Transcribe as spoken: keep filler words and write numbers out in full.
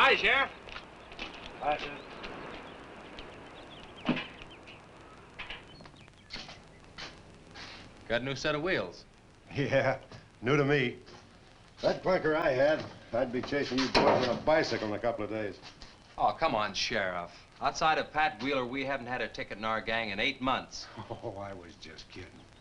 Hi, Sheriff. Hi, sir. Got a new set of wheels. Yeah, new to me. That clunker I had, I'd be chasing you boys on a bicycle in a couple of days. Oh, come on, Sheriff. Outside of Pat Wheeler, we haven't had a ticket in our gang in eight months. Oh, I was just kidding.